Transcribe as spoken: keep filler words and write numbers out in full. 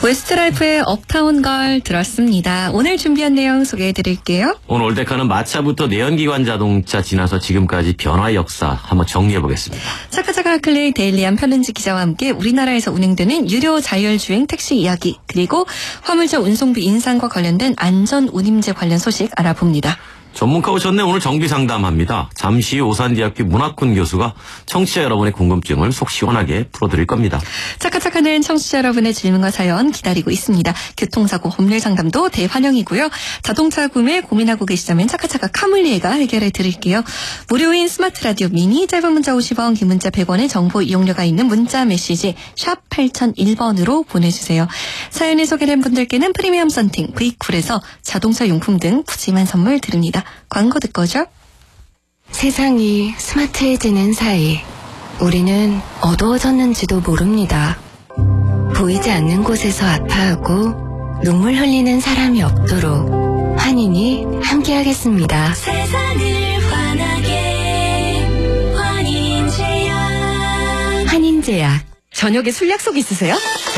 웨스트라이프의 업타운 걸 들었습니다. 오늘 준비한 내용 소개해드릴게요. 오늘 올데카는 마차부터 내연기관 자동차 지나서 지금까지 변화 역사 한번 정리해보겠습니다. 차카차카 클레이 데일리안 편은지 기자와 함께 우리나라에서 운행되는 유료 자율주행 택시 이야기, 그리고 화물차 운송비 인상과 관련된 안전운임제 관련 소식 알아봅니다. 전문가 오셨네. 오늘 정비 상담합니다. 잠시 오산대학교 문학군 교수가 청취자 여러분의 궁금증을 속 시원하게 풀어드릴 겁니다. 차카차카는 청취자 여러분의 질문과 사연 기다리고 있습니다. 교통사고 법률 상담도 대환영이고요. 자동차 구매 고민하고 계시다면 차카차카 카물리에가 해결해 드릴게요. 무료인 스마트 라디오 미니, 짧은 문자 오십 원, 긴 문자 백 원의 정보 이용료가 있는 문자 메시지 샵 팔공공일 번으로 보내주세요. 사연이 소개된 분들께는 프리미엄 썬팅 브이쿨에서 자동차 용품 등 푸짐한 선물 드립니다. 광고 듣고 오죠. 세상이 스마트해지는 사이 우리는 어두워졌는지도 모릅니다. 보이지 않는 곳에서 아파하고 눈물 흘리는 사람이 없도록 환인이 함께하겠습니다. 세상을 환하게 환인제약. 환인제약. 저녁에 술 약속 있으세요?